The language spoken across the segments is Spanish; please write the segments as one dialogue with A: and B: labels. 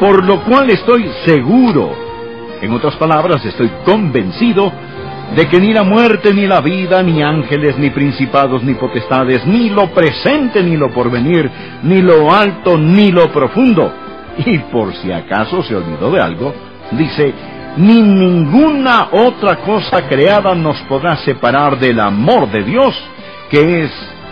A: por lo cual estoy seguro, en otras palabras, estoy convencido de que ni la muerte, ni la vida, ni ángeles, ni principados, ni potestades, ni lo presente, ni lo porvenir, ni lo alto, ni lo profundo. Y por si acaso se olvidó de algo, dice, ni ninguna otra cosa creada nos podrá separar del amor de Dios, que es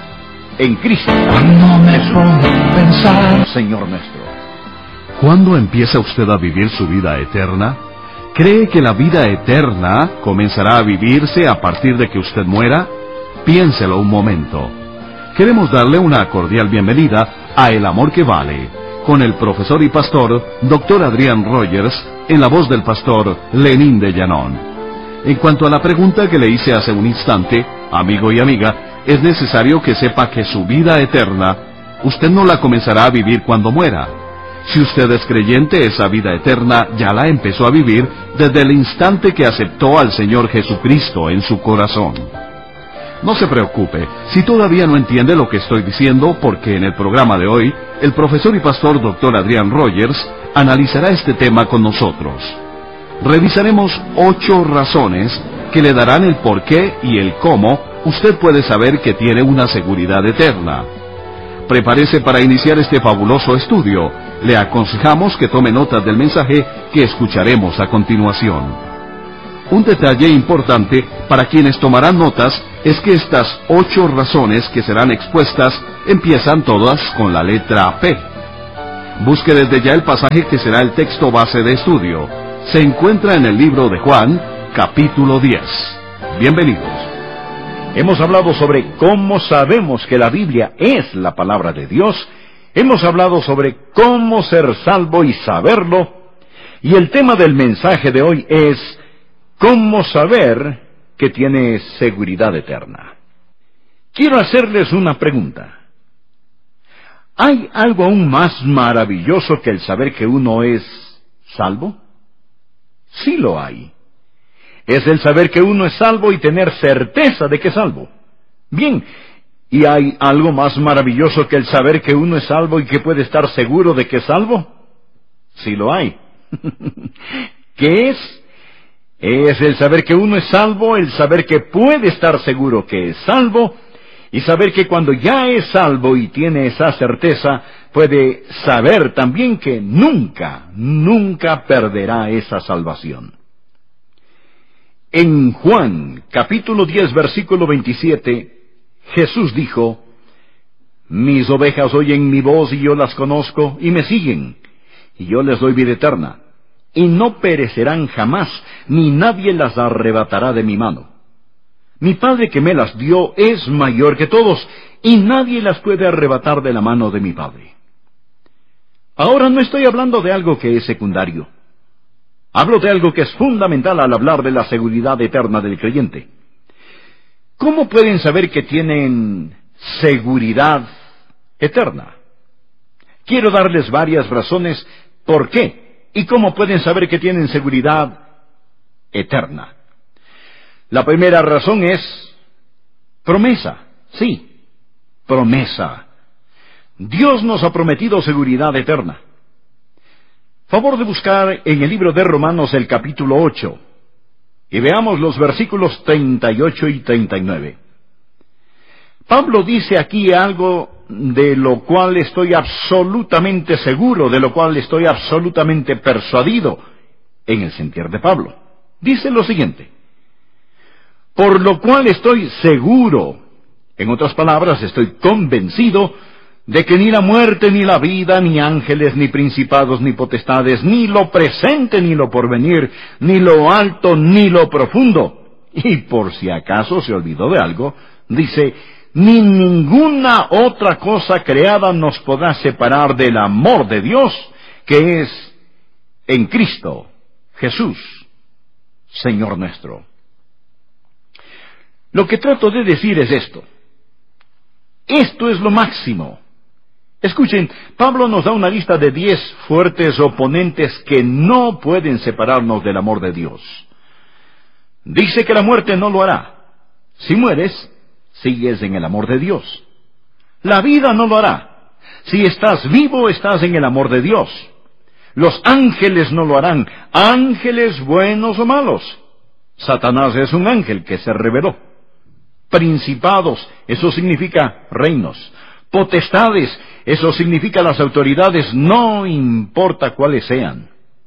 A: en Cristo.
B: Cuando me pongo a pensar,
A: Señor nuestro.
C: ¿Cuándo empieza usted a vivir su vida eterna? ¿Cree que la vida eterna comenzará a vivirse a partir de que usted muera? Piénselo un momento. Queremos darle una cordial bienvenida a El Amor que Vale, con el profesor y pastor Dr. Adrián Rogers, en la voz del pastor Lenín de Llanón. En cuanto a la pregunta que le hice hace un instante, amigo y amiga, es necesario que sepa que su vida eterna, usted no la comenzará a vivir cuando muera. Si usted es creyente, esa vida eterna ya la empezó a vivir desde el instante que aceptó al Señor Jesucristo en su corazón. No se preocupe si todavía no entiende lo que estoy diciendo, porque en el programa de hoy, el profesor y pastor Dr. Adrián Rogers analizará este tema con nosotros. Revisaremos 8 razones que le darán el por qué y el cómo usted puede saber que tiene una seguridad eterna. Prepárese para iniciar este fabuloso estudio. Le aconsejamos que tome notas del mensaje que escucharemos a continuación. Un detalle importante para quienes tomarán notas es que estas 8 razones que serán expuestas empiezan todas con la letra P. Busque desde ya el pasaje que será el texto base de estudio. Se encuentra en el libro de Juan, capítulo 10. Bienvenidos.
A: Hemos hablado sobre cómo sabemos que la Biblia es la palabra de Dios. Hemos hablado sobre cómo ser salvo y saberlo. Y el tema del mensaje de hoy es cómo saber que tiene seguridad eterna. Quiero hacerles una pregunta. ¿Hay algo aún más maravilloso que el saber que uno es salvo? Sí lo hay. Es el saber que uno es salvo y tener certeza de que es salvo. Bien, ¿y hay algo más maravilloso que el saber que uno es salvo y que puede estar seguro de que es salvo? Sí lo hay. ¿Qué es? Es el saber que uno es salvo, el saber que puede estar seguro que es salvo, y saber que cuando ya es salvo y tiene esa certeza, puede saber también que nunca perderá esa salvación. En Juan, capítulo 10, versículo 27, Jesús dijo, mis ovejas oyen mi voz y yo las conozco y me siguen, y yo les doy vida eterna, y no perecerán jamás, ni nadie las arrebatará de mi mano. Mi Padre que me las dio es mayor que todos, y nadie las puede arrebatar de la mano de mi Padre. Ahora no estoy hablando de algo que es secundario. Hablo de algo que es fundamental al hablar de la seguridad eterna del creyente. ¿Cómo pueden saber que tienen seguridad eterna? Quiero darles varias razones por qué y cómo pueden saber que tienen seguridad eterna. La primera razón es promesa. Sí, promesa. Dios nos ha prometido seguridad eterna. Favor de buscar en el libro de Romanos el capítulo 8 y veamos los versículos 38 y 39. Pablo dice aquí algo de lo cual estoy absolutamente seguro, de lo cual estoy absolutamente persuadido en el sentir de Pablo. Dice lo siguiente: por lo cual estoy seguro, en otras palabras, estoy convencido de que ni la muerte, ni la vida, ni ángeles, ni principados, ni potestades, ni lo presente, ni lo porvenir, ni lo alto, ni lo profundo. Y por si acaso se olvidó de algo, dice, ni ninguna otra cosa creada nos podrá separar del amor de Dios, que es en Cristo Jesús, Señor nuestro. Lo que trato de decir es esto. Esto es lo máximo. Escuchen, Pablo nos da una lista de 10 fuertes oponentes que no pueden separarnos del amor de Dios. Dice que la muerte no lo hará. Si mueres, sigues en el amor de Dios. La vida no lo hará. Si estás vivo, estás en el amor de Dios. Los ángeles no lo harán, ángeles buenos o malos. Satanás es un ángel que se rebeló. Principados, eso significa reinos. Potestades, eso significa las autoridades, no importa cuáles sean.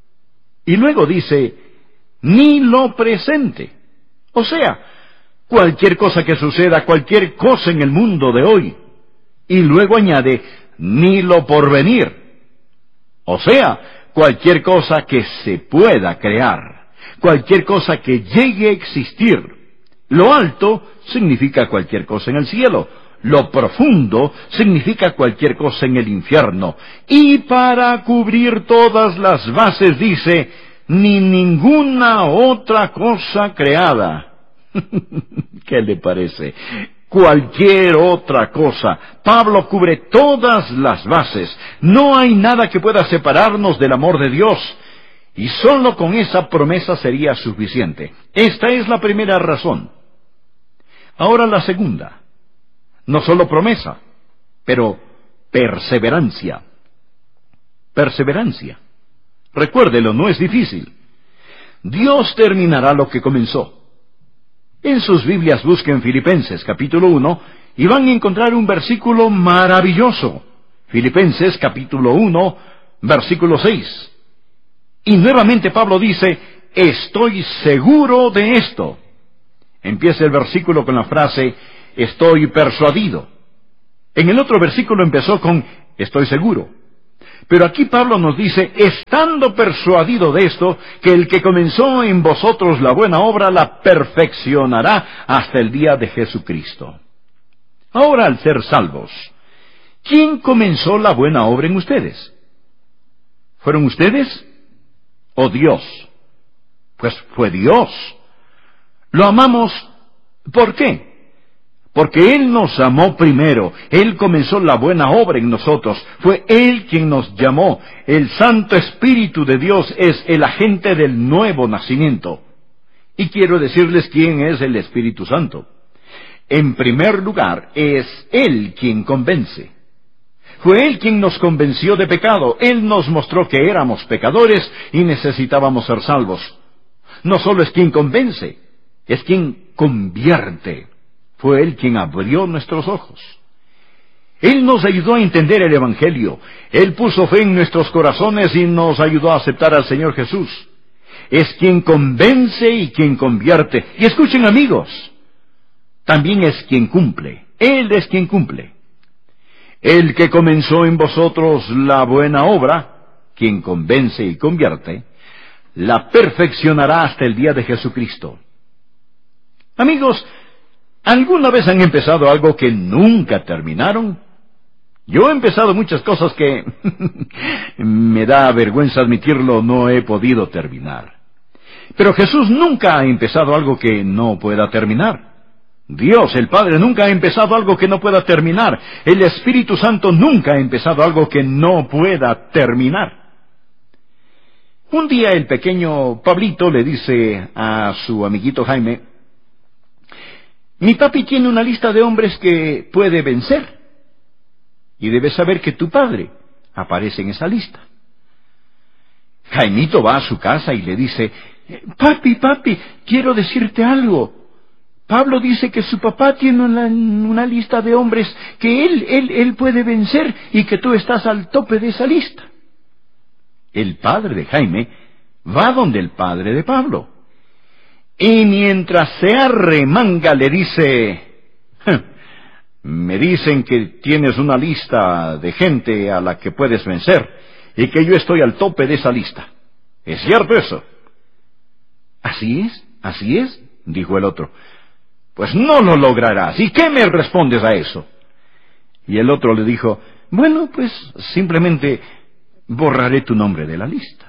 A: Y luego dice, ni lo presente. O sea, cualquier cosa que suceda, cualquier cosa en el mundo de hoy. Y luego añade, ni lo porvenir. O sea, cualquier cosa que se pueda crear, cualquier cosa que llegue a existir. Lo alto significa cualquier cosa en el cielo, lo profundo significa cualquier cosa en el infierno. Y para cubrir todas las bases dice, ni ninguna otra cosa creada. ¿Qué le parece? Cualquier otra cosa. Pablo cubre todas las bases. No hay nada que pueda separarnos del amor de Dios. Y solo con esa promesa sería suficiente. Esta es la primera razón. Ahora la segunda. No solo promesa, pero perseverancia. Perseverancia. Recuérdelo, no es difícil. Dios terminará lo que comenzó. En sus Biblias busquen Filipenses capítulo 1 y van a encontrar un versículo maravilloso. Filipenses capítulo 1, versículo 6. Y nuevamente Pablo dice, estoy seguro de esto. Empieza el versículo con la frase, estoy persuadido. En el otro versículo empezó con, estoy seguro. Pero aquí Pablo nos dice, estando persuadido de esto, que el que comenzó en vosotros la buena obra la perfeccionará hasta el día de Jesucristo. Ahora, al ser salvos, ¿quién comenzó la buena obra en ustedes? ¿Fueron ustedes o Dios? Pues fue Dios. Lo amamos, ¿por qué? Porque Él nos amó primero, Él comenzó la buena obra en nosotros, fue Él quien nos llamó. El Santo Espíritu de Dios es el agente del nuevo nacimiento. Y quiero decirles quién es el Espíritu Santo. En primer lugar, es Él quien convence. Fue Él quien nos convenció de pecado, Él nos mostró que éramos pecadores y necesitábamos ser salvos. No solo es quien convence, es quien convierte. Fue Él quien abrió nuestros ojos. Él nos ayudó a entender el Evangelio. Él puso fe en nuestros corazones y nos ayudó a aceptar al Señor Jesús. Es quien convence y quien convierte. Y escuchen, amigos, también es quien cumple. Él es quien cumple. El que comenzó en vosotros la buena obra, quien convence y convierte, la perfeccionará hasta el día de Jesucristo. Amigos, ¿alguna vez han empezado algo que nunca terminaron? Yo he empezado muchas cosas que me da vergüenza admitirlo, no he podido terminar. Pero Jesús nunca ha empezado algo que no pueda terminar. Dios, el Padre, nunca ha empezado algo que no pueda terminar. El Espíritu Santo nunca ha empezado algo que no pueda terminar. Un día el pequeño Pablito le dice a su amiguito Jaime, mi papi tiene una lista de hombres que puede vencer. Y debes saber que tu padre aparece en esa lista. Jaimito va a su casa y le dice, papi, quiero decirte algo. Pablo dice que su papá tiene una lista de hombres que él puede vencer y que tú estás al tope de esa lista. El padre de Jaime va donde el padre de Pablo. Y mientras se arremanga le dice, me dicen que tienes una lista de gente a la que puedes vencer y que yo estoy al tope de esa lista. ¿Es cierto eso? Así es, dijo el otro. Pues no lo lograrás. ¿Y qué me respondes a eso? Y el otro le dijo, bueno, pues simplemente borraré tu nombre de la lista.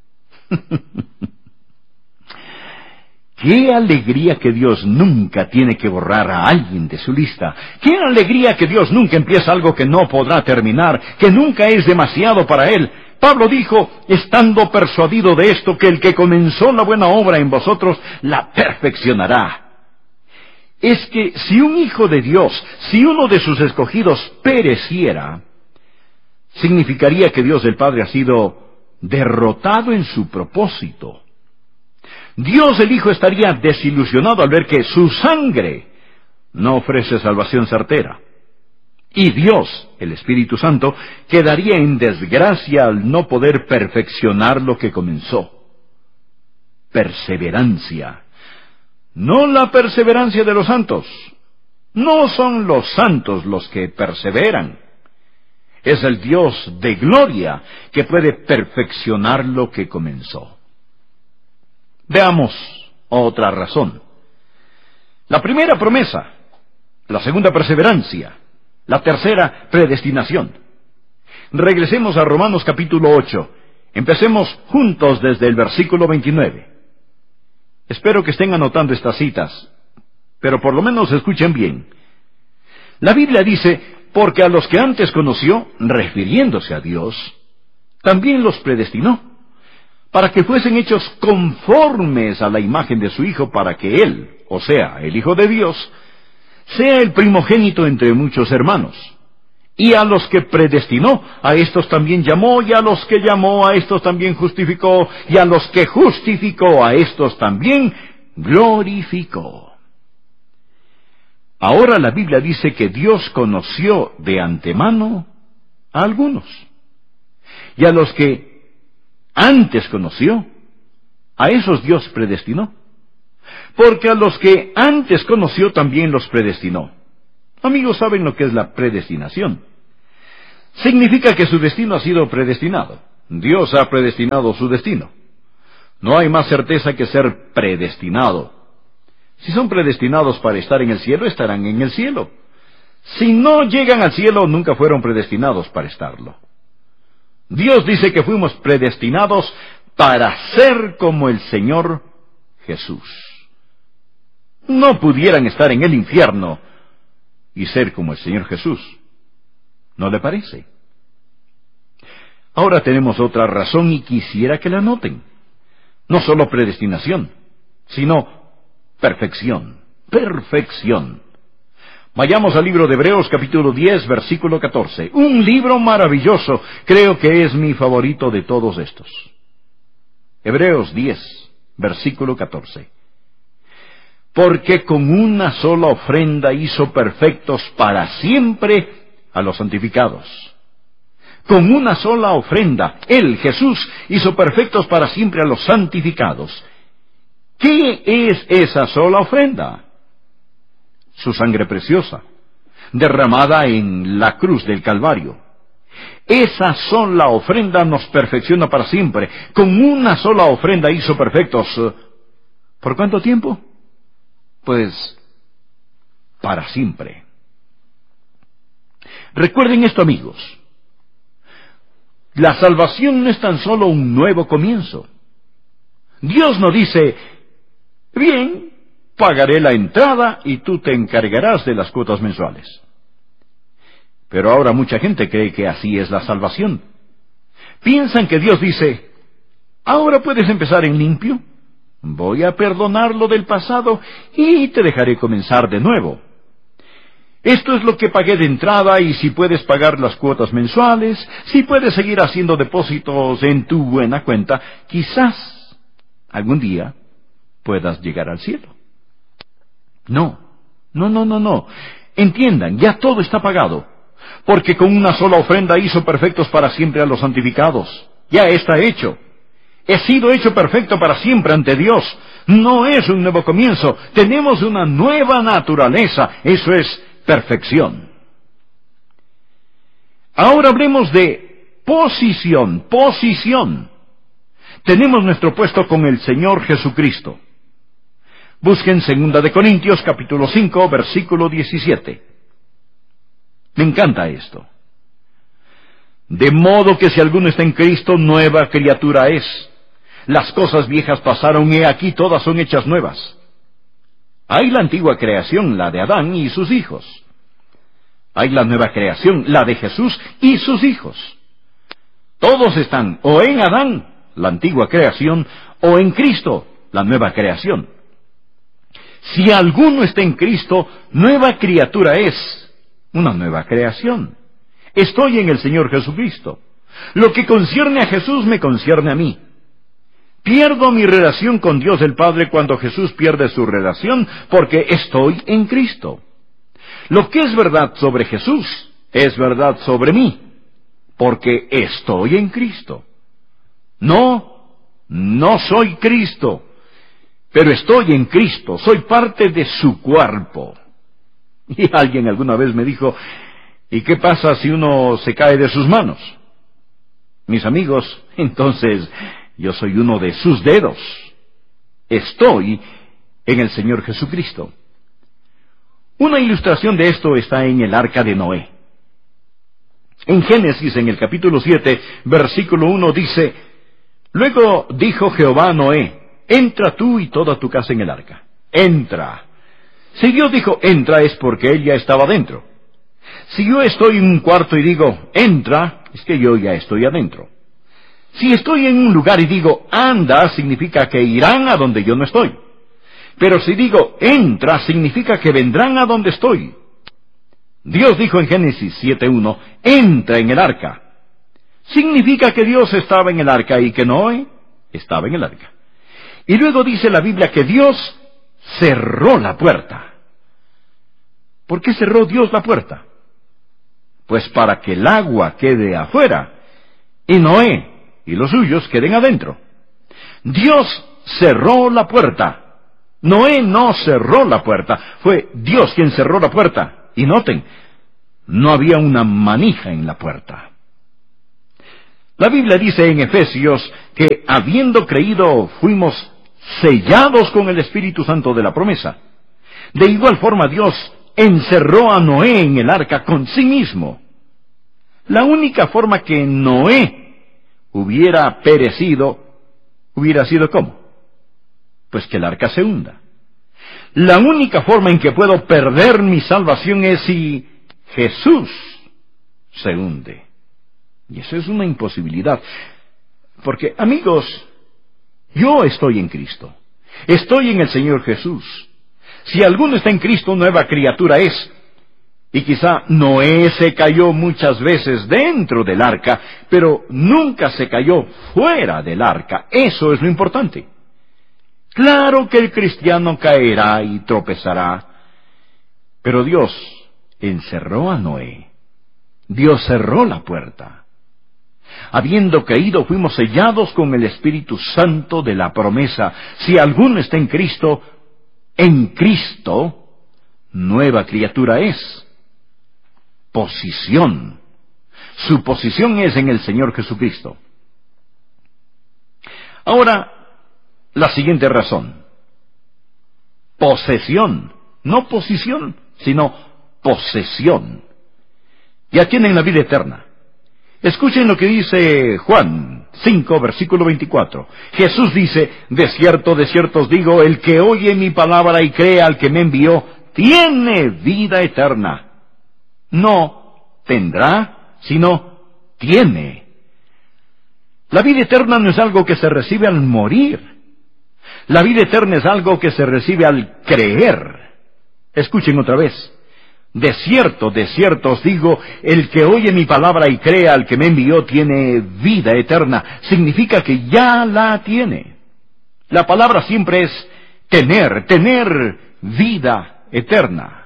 A: ¡Qué alegría que Dios nunca tiene que borrar a alguien de su lista! ¡Qué alegría que Dios nunca empieza algo que no podrá terminar, que nunca es demasiado para Él! Pablo dijo, estando persuadido de esto, que el que comenzó la buena obra en vosotros, la perfeccionará. Es que si un hijo de Dios, si uno de sus escogidos pereciera, significaría que Dios el Padre ha sido derrotado en su propósito. Dios el Hijo estaría desilusionado al ver que su sangre no ofrece salvación certera. Y Dios, el Espíritu Santo, quedaría en desgracia al no poder perfeccionar lo que comenzó. Perseverancia. No la perseverancia de los santos. No son los santos los que perseveran. Es el Dios de gloria que puede perfeccionar lo que comenzó. Veamos otra razón. La primera, promesa. La segunda, perseverancia. La tercera, predestinación. Regresemos a Romanos capítulo 8. Empecemos juntos desde el versículo 29. Espero que estén anotando estas citas, pero por lo menos escuchen bien. La Biblia dice, porque a los que antes conoció, refiriéndose a Dios, también los predestinó, para que fuesen hechos conformes a la imagen de su Hijo, para que Él, o sea, el Hijo de Dios, sea el primogénito entre muchos hermanos. Y a los que predestinó, a estos también llamó, y a los que llamó, a estos también justificó, y a los que justificó, a estos también glorificó. Ahora la Biblia dice que Dios conoció de antemano a algunos, y a los que antes conoció, a esos Dios predestinó, porque a los que antes conoció también los predestinó. Amigos, ¿saben lo que es la predestinación? Significa que su destino ha sido predestinado. Dios ha predestinado su destino. No hay más certeza que ser predestinado. Si son predestinados para estar en el cielo, estarán en el cielo. Si no llegan al cielo, nunca fueron predestinados para estarlo. Dios dice que fuimos predestinados para ser como el Señor Jesús. No pudieran estar en el infierno y ser como el Señor Jesús. ¿No le parece? Ahora tenemos otra razón y quisiera que la noten. No solo predestinación, sino perfección. Perfección. Vayamos al libro de Hebreos capítulo 10, versículo 14. Un libro maravilloso, creo que es mi favorito de todos estos. Hebreos 10, versículo 14. Porque con una sola ofrenda hizo perfectos para siempre a los santificados. Con una sola ofrenda, Él, Jesús, hizo perfectos para siempre a los santificados. ¿Qué es esa sola ofrenda? Su sangre preciosa, derramada en la cruz del Calvario. Esa sola ofrenda nos perfecciona para siempre. Con una sola ofrenda hizo perfectos. ¿Por cuánto tiempo? Pues, para siempre. Recuerden esto, amigos. La salvación no es tan solo un nuevo comienzo. Dios no dice, bien, pagaré la entrada y tú te encargarás de las cuotas mensuales. Pero ahora mucha gente cree que así es la salvación. Piensan que Dios dice, ahora puedes empezar en limpio. Voy a perdonar lo del pasado y te dejaré comenzar de nuevo. Esto es lo que pagué de entrada y si puedes pagar las cuotas mensuales, si puedes seguir haciendo depósitos en tu buena cuenta, quizás algún día puedas llegar al cielo. No. Entiendan, ya todo está pagado, porque con una sola ofrenda hizo perfectos para siempre a los santificados. Ya está hecho. He sido hecho perfecto para siempre ante Dios. No es un nuevo comienzo. Tenemos una nueva naturaleza. Eso es perfección. Ahora hablemos de posición. Tenemos nuestro puesto con el Señor Jesucristo. Busquen 2 de Corintios capítulo 5, versículo 17. Me encanta esto. De modo que si alguno está en Cristo, nueva criatura es. Las cosas viejas pasaron, y aquí todas son hechas nuevas. Hay la antigua creación, la de Adán y sus hijos. Hay la nueva creación, la de Jesús y sus hijos. Todos están o en Adán, la antigua creación, o en Cristo, la nueva creación. Si alguno está en Cristo, nueva criatura es, una nueva creación. Estoy en el Señor Jesucristo. Lo que concierne a Jesús me concierne a mí. Pierdo mi relación con Dios el Padre cuando Jesús pierde su relación porque estoy en Cristo. Lo que es verdad sobre Jesús es verdad sobre mí, porque estoy en Cristo. No soy Cristo, pero estoy en Cristo, soy parte de su cuerpo. Y alguien alguna vez me dijo, ¿y qué pasa si uno se cae de sus manos? Mis amigos, entonces yo soy uno de sus dedos. Estoy en el Señor Jesucristo. Una ilustración de esto está en el arca de Noé. En Génesis, en el capítulo 7, versículo 1, dice, luego dijo Jehová a Noé, entra tú y toda tu casa en el arca. Entra. Si Dios dijo entra es porque Él ya estaba dentro. Si yo estoy en un cuarto y digo entra, es que yo ya estoy adentro. Si estoy en un lugar y digo anda, significa que irán a donde yo no estoy. Pero si digo entra, significa que vendrán a donde estoy. Dios dijo en Génesis 7:1, entra en el arca. Significa que Dios estaba en el arca y que Noé estaba en el arca. Y luego dice la Biblia que Dios cerró la puerta. ¿Por qué cerró Dios la puerta? Pues para que el agua quede afuera y Noé y los suyos queden adentro. Dios cerró la puerta. Noé no cerró la puerta, fue Dios quien cerró la puerta. Y noten, no había una manija en la puerta. La Biblia dice en Efesios que habiendo creído fuimos sellados con el Espíritu Santo de la promesa. De igual forma Dios encerró a Noé en el arca con sí mismo. La única forma que Noé hubiera perecido, hubiera sido ¿cómo? Pues que el arca se hunda. La única forma en que puedo perder mi salvación es si Jesús se hunde. Y eso es una imposibilidad. Porque, amigos, yo estoy en Cristo. Estoy en el Señor Jesús. Si alguno está en Cristo, nueva criatura es. Y quizá Noé se cayó muchas veces dentro del arca, pero nunca se cayó fuera del arca. Eso es lo importante. Claro que el cristiano caerá y tropezará, pero Dios encerró a Noé. Dios cerró la puerta. Habiendo creído, fuimos sellados con el Espíritu Santo de la promesa. Si alguno está en Cristo, nueva criatura es. Posición. Su posición es en el Señor Jesucristo. Ahora, la siguiente razón. Posesión. No posición, sino posesión. Ya tienen la vida eterna. Escuchen lo que dice Juan 5, versículo 24. Jesús dice, de cierto os digo, el que oye mi palabra y cree al que me envió, tiene vida eterna. No tendrá, sino tiene. La vida eterna no es algo que se recibe al morir. La vida eterna es algo que se recibe al creer. Escuchen otra vez. De cierto os digo, el que oye mi palabra y cree al que me envió tiene vida eterna. Significa que ya la tiene. La palabra siempre es tener vida eterna.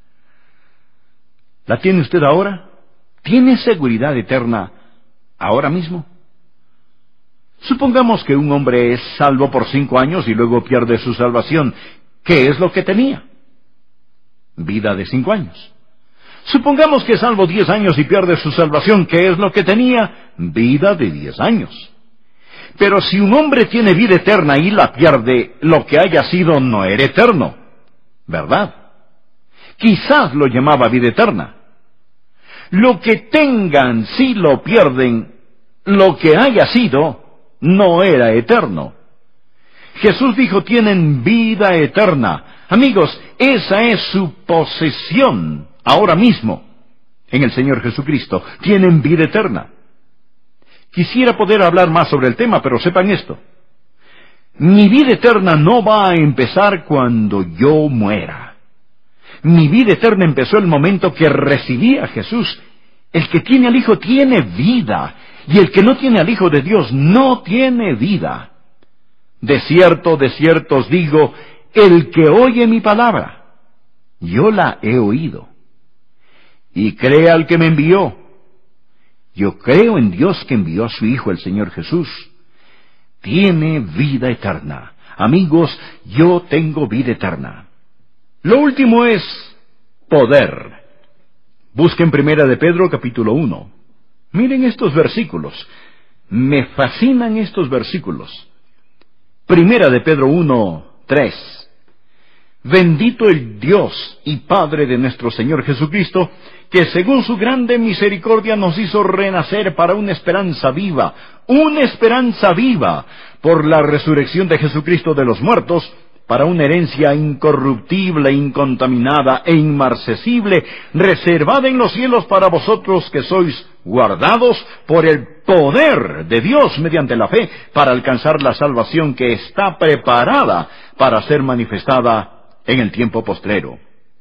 A: ¿La tiene usted ahora? ¿Tiene seguridad eterna ahora mismo? Supongamos que un hombre es salvo por 5 años y luego pierde su salvación. ¿Qué es lo que tenía? Vida de 5 años. Supongamos que es salvo 10 años y pierde su salvación. ¿Qué es lo que tenía? Vida de 10 años. Pero si un hombre tiene vida eterna y la pierde, lo que haya sido no era eterno, ¿verdad? Quizás lo llamaba vida eterna. Lo que tengan si lo pierden, lo que haya sido, no era eterno. Jesús dijo, tienen vida eterna. Amigos, esa es su posesión ahora mismo en el Señor Jesucristo. Tienen vida eterna. Quisiera poder hablar más sobre el tema, pero sepan esto. Mi vida eterna no va a empezar cuando yo muera. Mi vida eterna empezó el momento que recibí a Jesús. El que tiene al Hijo tiene vida. Y el que no tiene al Hijo de Dios no tiene vida. De cierto os digo, el que oye mi palabra, yo la he oído, y cree al que me envió. Yo creo en Dios que envió a su Hijo, el Señor Jesús. Tiene vida eterna. Amigos, yo tengo vida eterna. Lo último es poder. Busquen 1 de Pedro capítulo 1. Miren estos versículos. Me fascinan estos versículos. 1 de Pedro 1, 3. Bendito el Dios y Padre de nuestro Señor Jesucristo, que según su grande misericordia nos hizo renacer para una esperanza viva, por la resurrección de Jesucristo de los muertos, para una herencia incorruptible, incontaminada e inmarcesible, reservada en los cielos para vosotros que sois guardados por el poder de Dios mediante la fe, para alcanzar la salvación que está preparada para ser manifestada en el tiempo postrero.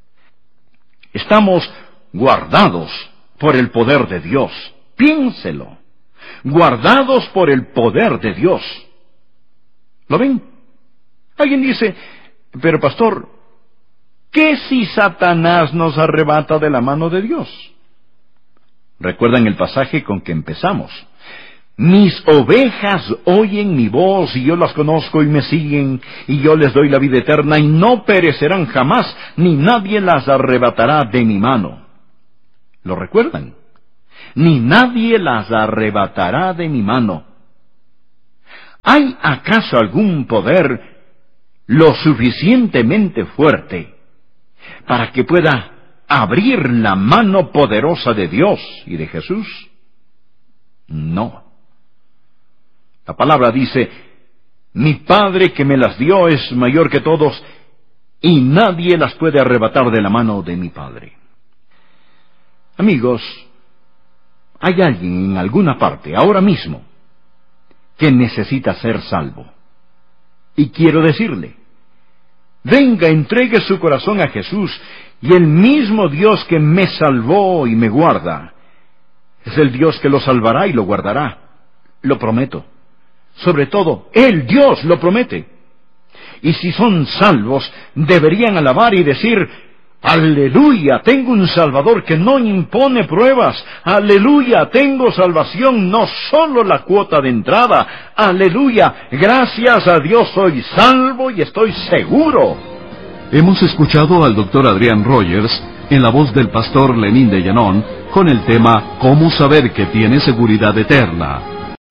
A: Estamos guardados por el poder de Dios. Piénselo. Guardados por el poder de Dios. ¿Lo ven? Alguien dice, pero pastor, ¿qué si Satanás nos arrebata de la mano de Dios? ¿Recuerdan el pasaje con que empezamos? Mis ovejas oyen mi voz, y yo las conozco y me siguen, y yo les doy la vida eterna, y no perecerán jamás, ni nadie las arrebatará de mi mano. ¿Lo recuerdan? Ni nadie las arrebatará de mi mano. ¿Hay acaso algún poder lo suficientemente fuerte para que pueda abrir la mano poderosa de Dios y de Jesús? No. La palabra dice, mi Padre que me las dio es mayor que todos, y nadie las puede arrebatar de la mano de mi Padre. Amigos, hay alguien en alguna parte, ahora mismo, que necesita ser salvo. Y quiero decirle, venga, entregue su corazón a Jesús, y el mismo Dios que me salvó y me guarda, es el Dios que lo salvará y lo guardará. Lo prometo. Sobre todo, el Dios lo promete. Y si son salvos, deberían alabar y decir, aleluya, tengo un Salvador que no impone pruebas. Aleluya, tengo salvación, no solo la cuota de entrada. Aleluya, gracias a Dios soy salvo y estoy seguro.
C: Hemos escuchado al Dr. Adrián Rogers en la voz del pastor Lenín de Llanón con el tema ¿Cómo saber que tiene seguridad eterna?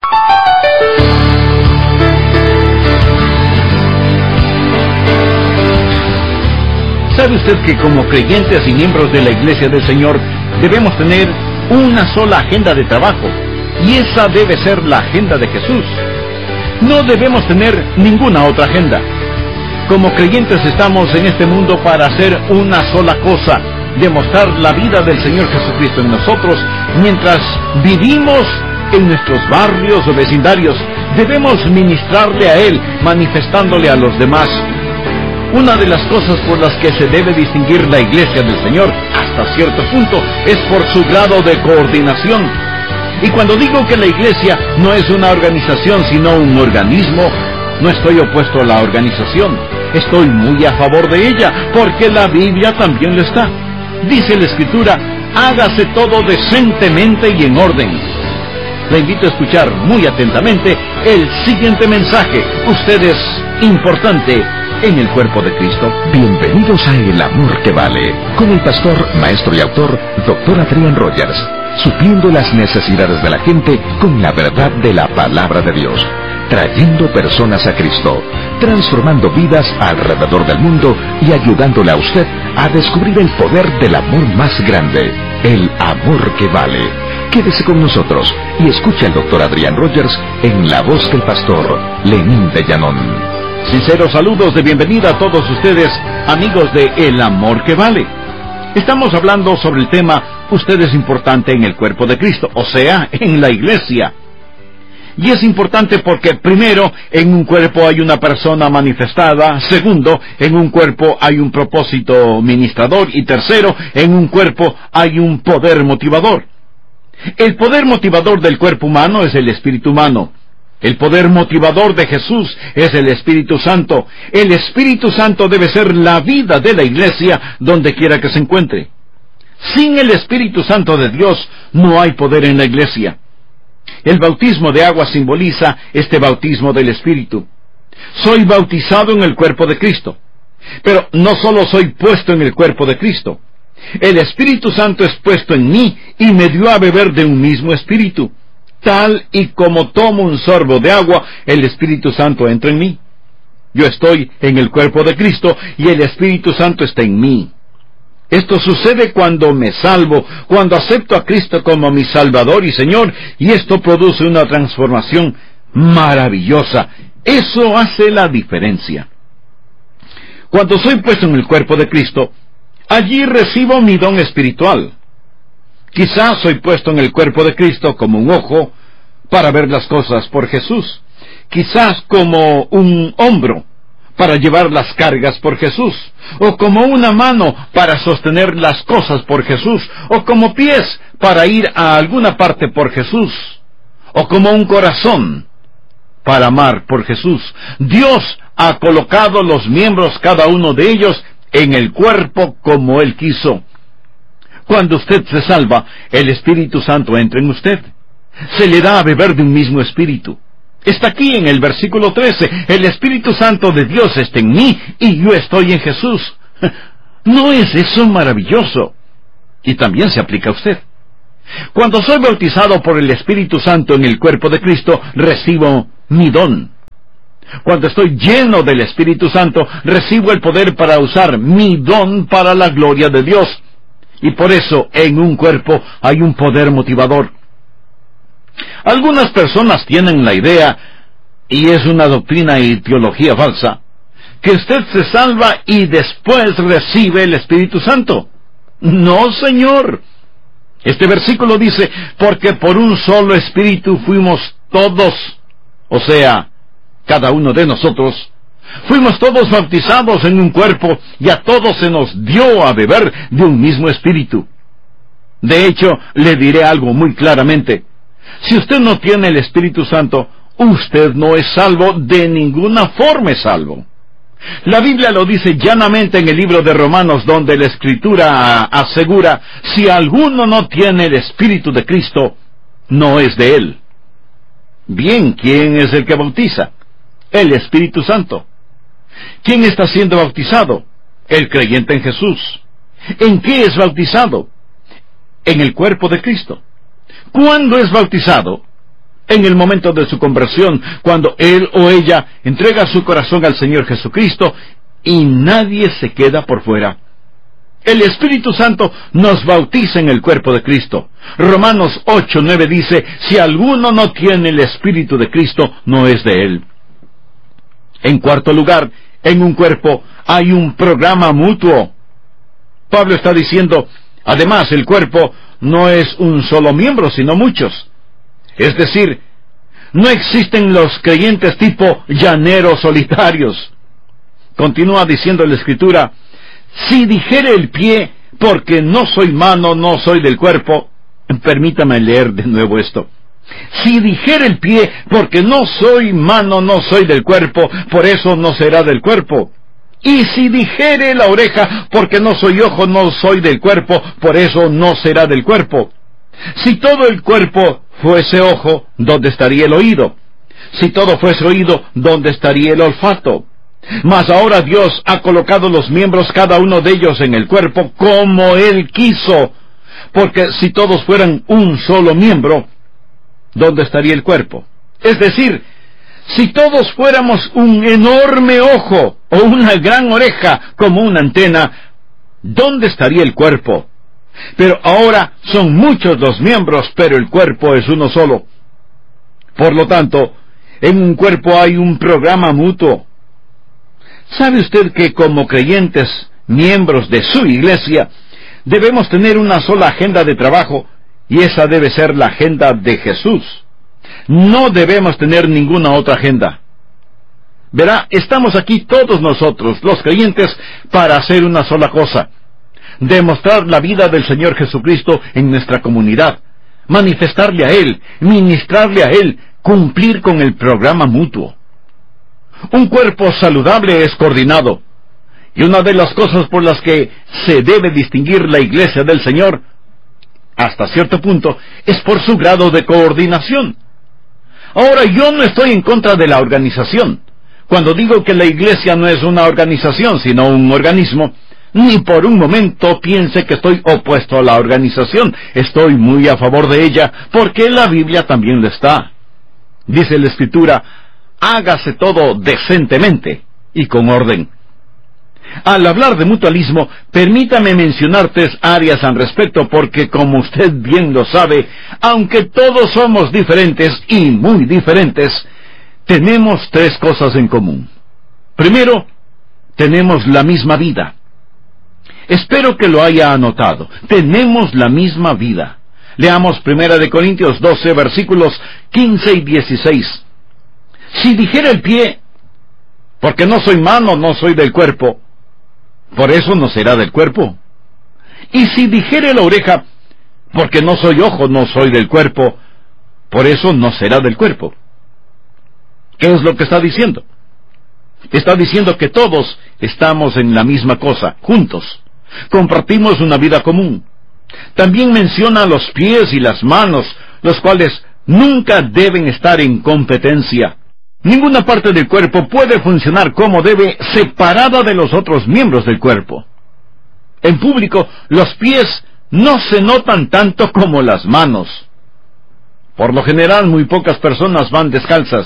A: ¿Sabe usted que como creyentes y miembros de la Iglesia del Señor debemos tener una sola agenda de trabajo? Y esa debe ser la agenda de Jesús. No debemos tener ninguna otra agenda. Como creyentes estamos en este mundo para hacer una sola cosa, demostrar la vida del Señor Jesucristo en nosotros, mientras vivimos en nuestros barrios o vecindarios. Debemos ministrarle a Él, manifestándole a los demás. Una de las cosas por las que se debe distinguir la Iglesia del Señor, hasta cierto punto, es por su grado de coordinación. Y cuando digo que la Iglesia no es una organización, sino un organismo, no estoy opuesto a la organización. Estoy muy a favor de ella, porque la Biblia también lo está. Dice la Escritura, hágase todo decentemente y en orden. Le invito a escuchar muy atentamente el siguiente mensaje. Usted es importante en el cuerpo de Cristo.
D: Bienvenidos a El Amor que Vale, con el pastor, maestro y autor, Dr. Adrián Rogers, supliendo las necesidades de la gente con la verdad de la palabra de Dios, trayendo personas a Cristo, transformando vidas alrededor del mundo y ayudándole a usted a descubrir el poder del amor más grande, el amor que vale. Quédese con nosotros y escuche al Dr. Adrián Rogers en la voz del pastor Lenín de Llanón.
A: Sinceros saludos de bienvenida a todos ustedes, amigos de El Amor que Vale. Estamos hablando sobre el tema, usted es importante en el cuerpo de Cristo, o sea, en la Iglesia. Y es importante porque, primero, en un cuerpo hay una persona manifestada. Segundo, en un cuerpo hay un propósito ministrador. Y tercero, en un cuerpo hay un poder motivador. El poder motivador del cuerpo humano es el espíritu humano. El poder motivador de Jesús es el Espíritu Santo. El Espíritu Santo debe ser la vida de la iglesia donde quiera que se encuentre. Sin el Espíritu Santo de Dios no hay poder en la iglesia. El bautismo de agua simboliza este bautismo del Espíritu. Soy bautizado en el cuerpo de Cristo. Pero no solo soy puesto en el cuerpo de Cristo. El Espíritu Santo es puesto en mí y me dio a beber de un mismo Espíritu. Tal y como tomo un sorbo de agua, el Espíritu Santo entra en mí. Yo estoy en el cuerpo de Cristo y el Espíritu Santo está en mí. Esto sucede cuando me salvo, cuando acepto a Cristo como mi Salvador y Señor, y esto produce una transformación maravillosa. Eso hace la diferencia. Cuando soy puesto en el cuerpo de Cristo, allí recibo mi don espiritual. Quizás soy puesto en el cuerpo de Cristo como un ojo para ver las cosas por Jesús. Quizás como un hombro para llevar las cargas por Jesús. O como una mano para sostener las cosas por Jesús. O como pies para ir a alguna parte por Jesús. O como un corazón para amar por Jesús. Dios ha colocado los miembros, cada uno de ellos, en el cuerpo como Él quiso. Cuando usted se salva, el Espíritu Santo entra en usted. Se le da a beber de un mismo Espíritu. Está aquí en el versículo 13. El Espíritu Santo de Dios está en mí y yo estoy en Jesús. ¿No es eso maravilloso? Y también se aplica a usted. Cuando soy bautizado por el Espíritu Santo en el cuerpo de Cristo, recibo mi don. Cuando estoy lleno del Espíritu Santo, recibo el poder para usar mi don para la gloria de Dios. Y por eso, en un cuerpo hay un poder motivador. Algunas personas tienen la idea, y es una doctrina y teología falsa, que usted se salva y después recibe el Espíritu Santo. No, señor. Este versículo dice, porque por un solo Espíritu fuimos todos, o sea, cada uno de nosotros, fuimos todos bautizados en un cuerpo y a todos se nos dio a beber de un mismo Espíritu. De hecho, le diré algo muy claramente. Si usted no tiene el Espíritu Santo, usted no es salvo, de ninguna forma es salvo. La Biblia lo dice llanamente en el libro de Romanos, donde la Escritura asegura, si alguno no tiene el Espíritu de Cristo, no es de Él. Bien, ¿quién es el que bautiza? El Espíritu Santo. ¿Quién está siendo bautizado? El creyente en Jesús. ¿En qué es bautizado? En el cuerpo de Cristo. ¿Cuándo es bautizado? En el momento de su conversión, cuando él o ella entrega su corazón al Señor Jesucristo, y nadie se queda por fuera. El Espíritu Santo nos bautiza en el cuerpo de Cristo. Romanos 8:9 dice, si alguno no tiene el Espíritu de Cristo, no es de él. En cuarto lugar, en un cuerpo hay un programa mutuo. Pablo está diciendo, además el cuerpo no es un solo miembro, sino muchos. Es decir, no existen los creyentes tipo llaneros solitarios. Continúa diciendo la Escritura, si dijere el pie, porque no soy mano, no soy del cuerpo. Permítame leer de nuevo esto. Si dijere el pie, porque no soy mano, no soy del cuerpo, por eso no será del cuerpo. Y si dijere la oreja, porque no soy ojo, no soy del cuerpo, por eso no será del cuerpo. Si todo el cuerpo fuese ojo, ¿dónde estaría el oído? Si todo fuese oído, ¿dónde estaría el olfato? Mas ahora Dios ha colocado los miembros, cada uno de ellos, en el cuerpo, como Él quiso. Porque si todos fueran un solo miembro, ¿dónde estaría el cuerpo? Es decir, si todos fuéramos un enorme ojo o una gran oreja como una antena, ¿dónde estaría el cuerpo? Pero ahora son muchos los miembros, pero el cuerpo es uno solo. Por lo tanto, en un cuerpo hay un programa mutuo. ¿Sabe usted que como creyentes, miembros de su iglesia, debemos tener una sola agenda de trabajo, y esa debe ser la agenda de Jesús? No debemos tener ninguna otra agenda. Verá, estamos aquí todos nosotros, los creyentes, para hacer una sola cosa: demostrar la vida del Señor Jesucristo en nuestra comunidad, manifestarle a Él, ministrarle a Él, cumplir con el programa mutuo. Un cuerpo saludable es coordinado, y una de las cosas por las que se debe distinguir la Iglesia del Señor, hasta cierto punto, es por su grado de coordinación. Ahora, yo no estoy en contra de la organización. Cuando digo que la Iglesia no es una organización, sino un organismo, ni por un momento piense que estoy opuesto a la organización. Estoy muy a favor de ella, porque la Biblia también lo está. Dice la Escritura, hágase todo decentemente y con orden. Al hablar de mutualismo, permítame mencionar 3 áreas al respecto, porque como usted bien lo sabe, aunque todos somos diferentes y muy diferentes, tenemos 3 cosas en común. Primero, tenemos la misma vida. Espero que lo haya anotado. Tenemos la misma vida. Leamos 1 Corintios 12, versículos 15 y 16. Si dijera el pie, porque no soy mano, no soy del cuerpo, por eso no será del cuerpo. Y si dijere la oreja, porque no soy ojo, no soy del cuerpo, por eso no será del cuerpo. ¿Qué es lo que está diciendo? Está diciendo que todos estamos en la misma cosa, juntos. Compartimos una vida común. También menciona los pies y las manos, los cuales nunca deben estar en competencia. Ninguna parte del cuerpo puede funcionar como debe, separada de los otros miembros del cuerpo. En público, los pies no se notan tanto como las manos. Por lo general, muy pocas personas van descalzas,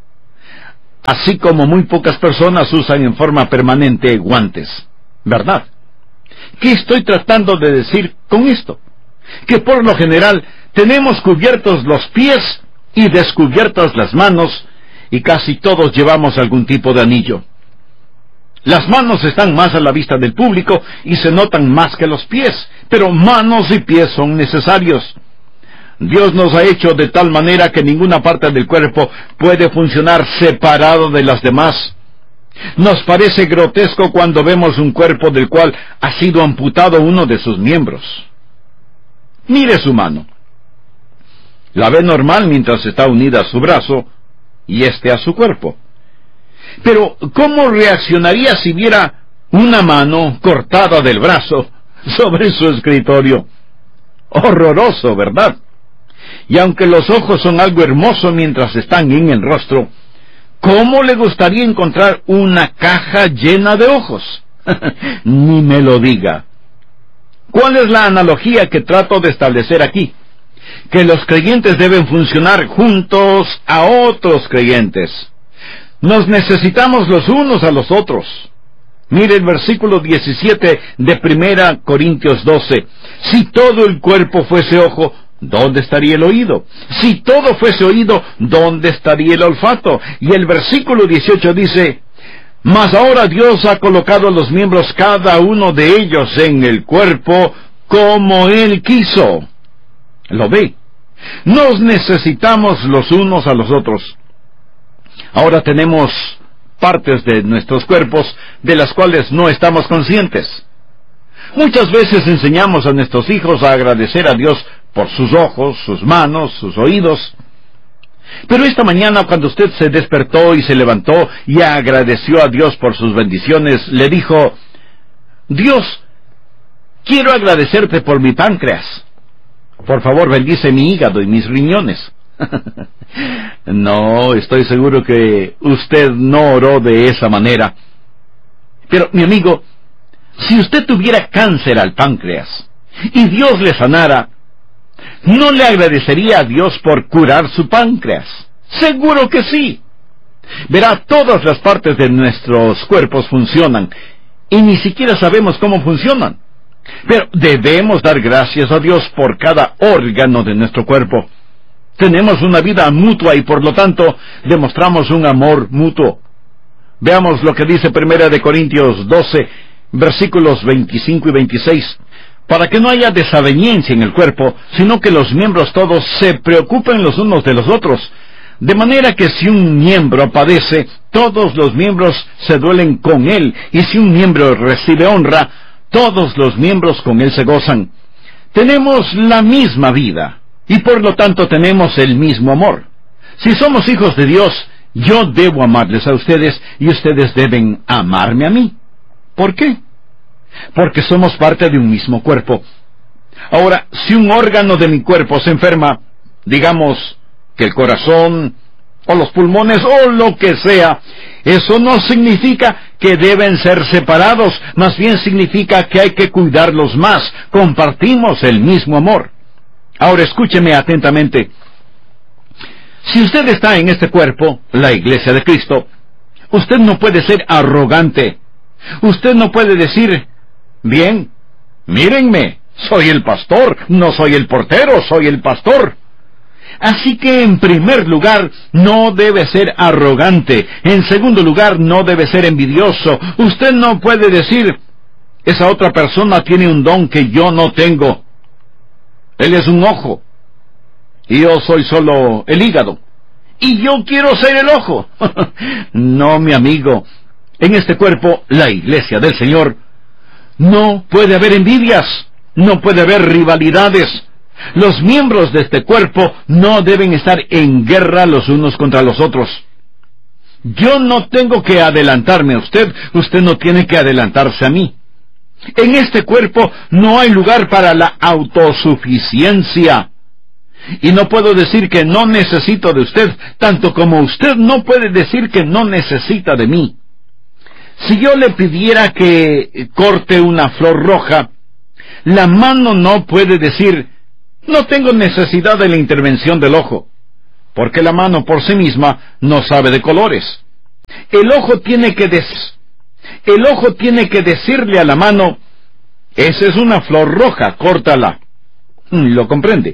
A: así como muy pocas personas usan en forma permanente guantes, ¿verdad? ¿Qué estoy tratando de decir con esto? Que por lo general tenemos cubiertos los pies y descubiertas las manos, y casi todos llevamos algún tipo de anillo. Las manos están más a la vista del público y se notan más que los pies, pero manos y pies son necesarios. Dios nos ha hecho de tal manera que ninguna parte del cuerpo puede funcionar separado de las demás. Nos parece grotesco cuando vemos un cuerpo del cual ha sido amputado uno de sus miembros. Mire su mano. La ve normal mientras está unida a su brazo y a su cuerpo. Pero, ¿cómo reaccionaría si viera una mano cortada del brazo sobre su escritorio? Horroroso, ¿verdad? Y aunque los ojos son algo hermoso mientras están en el rostro, ¿cómo le gustaría encontrar una caja llena de ojos? Ni me lo diga. ¿Cuál es la analogía que trato de establecer aquí? Que los creyentes deben funcionar juntos a otros creyentes. Nos necesitamos los unos a los otros. Mire el versículo 17 de 1 Corintios 12. Si todo el cuerpo fuese ojo, ¿dónde estaría el oído? Si todo fuese oído, ¿dónde estaría el olfato? Y el versículo 18 dice, mas ahora Dios ha colocado los miembros, cada uno de ellos, en el cuerpo, como Él quiso. ¿Lo ve? Nos necesitamos los unos a los otros. Ahora tenemos partes de nuestros cuerpos de las cuales no estamos conscientes. Muchas veces enseñamos a nuestros hijos a agradecer a Dios por sus ojos, sus manos, sus oídos. Pero esta mañana, cuando usted se despertó y se levantó y agradeció a Dios por sus bendiciones, le dijo, Dios, quiero agradecerte por mi páncreas. Por favor, bendice mi hígado y mis riñones. No, estoy seguro que usted no oró de esa manera. Pero, mi amigo, si usted tuviera cáncer al páncreas y Dios le sanara, ¿no le agradecería a Dios por curar su páncreas? Seguro que sí. Verá, todas las partes de nuestros cuerpos funcionan y ni siquiera sabemos cómo funcionan. Pero debemos dar gracias a Dios por cada órgano de nuestro cuerpo. Tenemos una vida mutua y por lo tanto demostramos un amor mutuo. Veamos lo que dice 1 Corintios 12, versículos 25 y 26. Para que no haya desaveniencia en el cuerpo, sino que los miembros todos se preocupen los unos de los otros. De manera que si un miembro padece, todos los miembros se duelen con él, y si un miembro recibe honra, todos los miembros con él se gozan. Tenemos la misma vida, y por lo tanto tenemos el mismo amor. Si somos hijos de Dios, yo debo amarles a ustedes y ustedes deben amarme a mí. ¿Por qué? Porque somos parte de un mismo cuerpo. Ahora, si un órgano de mi cuerpo se enferma, digamos que el corazón, o los pulmones, o lo que sea, eso no significa que deben ser separados, más bien significa que hay que cuidarlos más. Compartimos el mismo amor. Ahora escúcheme atentamente. Si usted está en este cuerpo, la Iglesia de Cristo, usted no puede ser arrogante. Usted no puede decir, bien, mírenme, soy el pastor, no soy el portero, soy el pastor. Así que en primer lugar, no debe ser arrogante. En segundo lugar, no debe ser envidioso. Usted no puede decir, esa otra persona tiene un don que yo no tengo. Él es un ojo, y yo soy solo el hígado, y yo quiero ser el ojo. No, mi amigo, en este cuerpo, la Iglesia del Señor, no puede haber envidias, no puede haber rivalidades. Los miembros de este cuerpo no deben estar en guerra los unos contra los otros. Yo no tengo que adelantarme a usted, usted no tiene que adelantarse a mí. En este cuerpo no hay lugar para la autosuficiencia. Y no puedo decir que no necesito de usted, tanto como usted no puede decir que no necesita de mí. Si yo le pidiera que corte una flor roja, la mano no puede decir, no tengo necesidad de la intervención del ojo, porque la mano por sí misma no sabe de colores. El ojo tiene que decirle a la mano, esa es una flor roja, córtala. ¿Lo comprende?